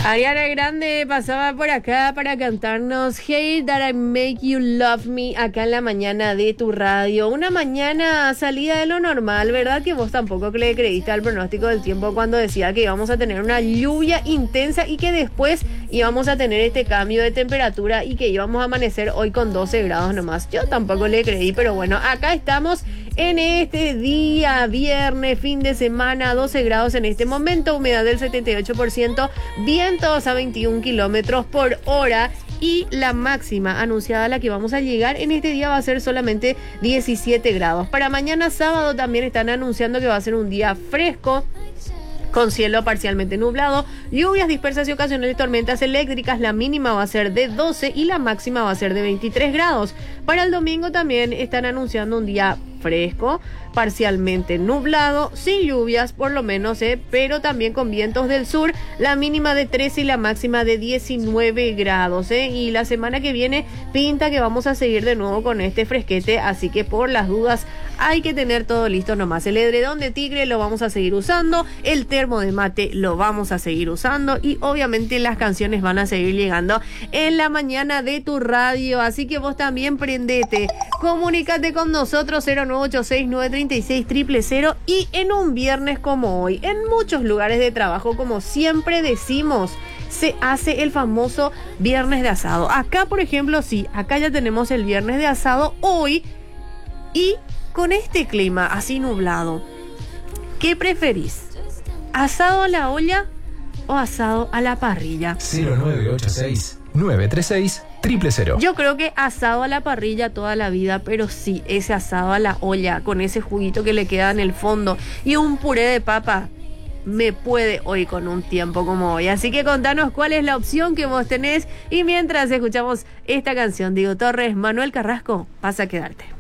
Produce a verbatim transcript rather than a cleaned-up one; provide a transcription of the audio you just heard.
Ariana Grande pasaba por acá para cantarnos Hey That I Make You Love Me acá en la mañana de tu radio. Una mañana salida de lo normal, ¿verdad? Que vos tampoco le creíste al pronóstico del tiempo cuando decía que íbamos a tener una lluvia intensa y que después íbamos a tener este cambio de temperatura y que íbamos a amanecer hoy con doce grados nomás. Yo tampoco le creí, pero bueno, acá estamos en este día, viernes, fin de semana, doce grados en este momento, humedad del setenta y ocho por ciento, vientos a veintiún kilómetros por hora y la máxima anunciada a la que vamos a llegar en este día va a ser solamente diecisiete grados. Para mañana sábado también están anunciando que va a ser un día fresco, con cielo parcialmente nublado, lluvias dispersas y ocasionales tormentas eléctricas. La mínima va a ser de doce y la máxima va a ser de veintitrés grados. Para el domingo también están anunciando un día fresco, parcialmente nublado, sin lluvias por lo menos, eh, pero también con vientos del sur, la mínima de trece y la máxima de diecinueve grados. Eh, y la semana que viene pinta que vamos a seguir de nuevo con este fresquete, así que por las dudas hay que tener todo listo nomás. El edredón de tigre lo vamos a seguir usando, el termo de mate lo vamos a seguir usando y obviamente las canciones van a seguir llegando en la mañana de tu radio, así que vos también prendete, comunícate con nosotros cero nueve ocho seis nueve tres seis cero cero cero y en un viernes como hoy, en muchos lugares de trabajo, como siempre decimos, se hace el famoso viernes de asado. Acá, por ejemplo, sí, acá ya tenemos el viernes de asado hoy y con este clima así nublado, ¿qué preferís? ¿Asado a la olla o asado a la parrilla? cero nueve ocho seis nueve tres seis cero cero cero. Yo creo que asado a la parrilla toda la vida, pero sí, ese asado a la olla con ese juguito que le queda en el fondo y un puré de papa me puede hoy con un tiempo como hoy. Así que contanos cuál es la opción que vos tenés y mientras escuchamos esta canción, Diego Torres, Manuel Carrasco, vas a quedarte.